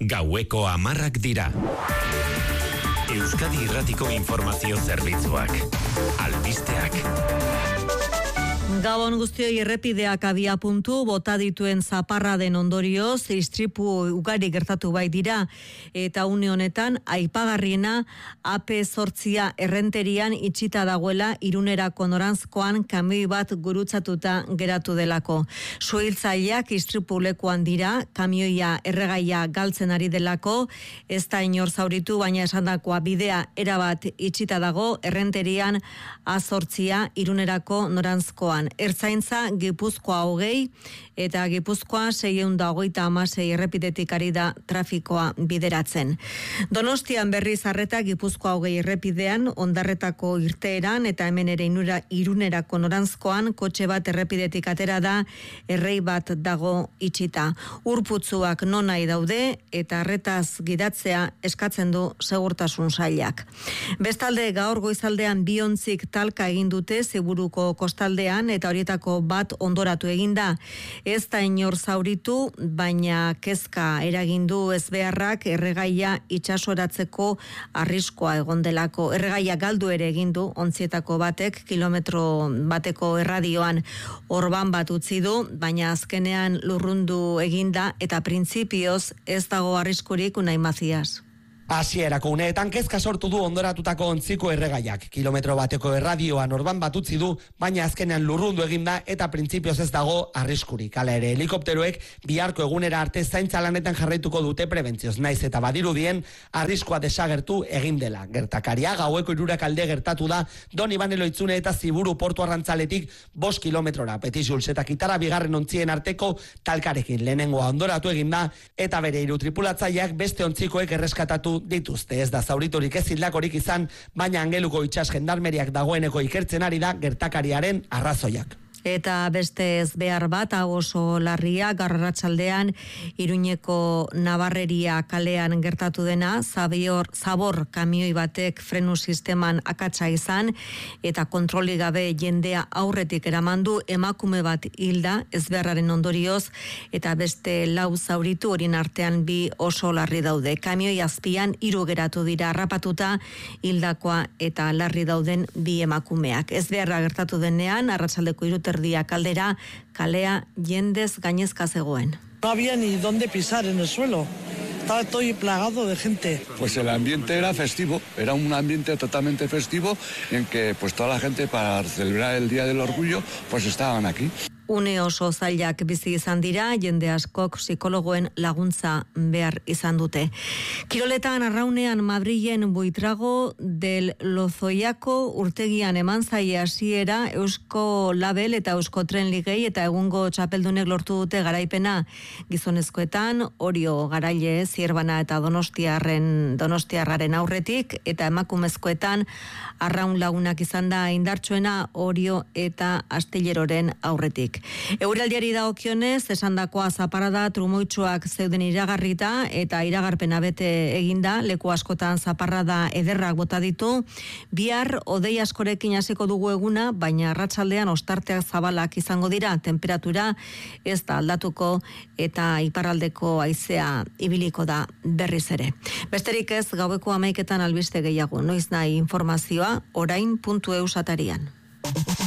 Gaueko 10 dira. Euskadi Irratiko Informazio Zerbitzuak. Albisteak. Gabon guztioi, errepideak abia puntu, bota dituen zaparraden ondorioz, istripu ugari gertatu bai dira, eta une honetan, aipagarriena, AP8 errenterian itxita dagoela Irunerako noranzkoan kamioi bat gurutzatuta geratu delako. Suhiltzaileak istripu lekuan dira, kamioia erregaia galtzen ari delako, ez da inor zauritu, baina esandakoa bidea erabat itxita dago, errenterian A8 Irunerako noranzkoan. Ertzaintza Gipuzkoa 20 eta Gipuzkoa 626 errepidetik ari da trafikoa bideratzen. Donostian berriz arreta Gipuzkoa 20 errepidean, Ondarretako irteeran eta hemen ere Irunerako noranzkoan kotxe bat errepidetik atera da, errei bat dago itxita. Urputzuak nonai daude eta arretaz gidatzea eskatzen du segurtasun sailak. Bestalde gaur goizaldean 2 ontzik talka egin dute Ziburuko kostaldean eta horietako bat ondoratu eginda. Ez da inor zauritu, baina kezka eragindu ezbeharrak erregaia itsasoratzeko arriskoa egon delako. Erregaia galdu ere egindu ontzietako batek, kilometro bateko erradioan orban bat utzi du, baina azkenean lurrundu eginda eta printzipioz ez dago arriskurik. Unai Mazias. Hasierako uneetan kezka sortu du ondoratutako ontziko erregaiak. Kilometro bateko erradioan orban bat utzi du, baina azkenean lurrundu eginda eta printzipioz ez dago arriskurik. Hala ere, helikopteroek biharko egunera arte zaintza lanetan jarraituko dute prebentzioz, naiz eta badirudien arriskua desagertu egin dela. Gertakaria gaueko 3 alde gertatu da Donibane Loitzune eta Ziburu portu arrantzaletik 5 kilometrora. Petixulz eta Kitara bigarren ontzien arteko talkarekin lehenengoa ondoratu eginda eta bere 3 tripulatzaileak beste ontzikoek erreskatatu dituzte. Ez da zauriturik ez hildakorik izan, baina Angeluko itsas gendarmeriak dagoeneko ikertzen ari da gertakariaren arrazoiak. Eta beste ezbehar bat, oso larria, gaur arratsaldean Iruñeko Nabarreria kalean gertatu dena, zabor kamioi batek frenu sisteman akatsa izan, eta kontroli gabe jendea aurretik eramandu, emakume bat hilda ezbeharraren ondorioz, eta beste 4 zauritu, horien artean 2 oso larri daude. Kamioi azpian 3 geratu dira harrapatuta, hildakoa eta larri dauden 2 emakumeak. Ezbeharra gertatu denean, arratsaldeko 3 kaldera, kalea jendez gainezka zegoen. No había ni dónde pisar en el suelo. Estaba todo plagado de gente. Pues el ambiente era festivo, era un ambiente totalmente festivo en que pues toda la gente para celebrar el Día del Orgullo pues estaban aquí. Une oso zailak bizi izan dira, jende askok psikologoen laguntza behar izan dute. Kiroletan Arraunean Madrilen Buitrago del Lozoiako urtegian eman zaie hasiera Eusko Label eta Eusko Tren Ligei eta egungo txapeldunek lortu dute garaipena. Gizonezkoetan Orio Garaile, Zierbana eta Donostiarraren aurretik, eta emakumezkoetan Arraun Lagunak izan da indartsuena Orio eta Astilleroren aurretik. Euraldiari dagokionez, esandakoa zaparrada trumoitsuak zeuden iragarrita eta iragarpena bete eginda, leku askotan zaparrada ederrak bota ditu. Bihar hodei askorekin hasiko dugu eguna, baina arratsaldean ostarteak zabalak izango dira, temperatura ez da aldatuko eta iparraldeko haizea ibiliko da berriz ere. Besterik ez, gaueko 11etan albiste gehiago, noiz nahi informazioa orain.eus atarian.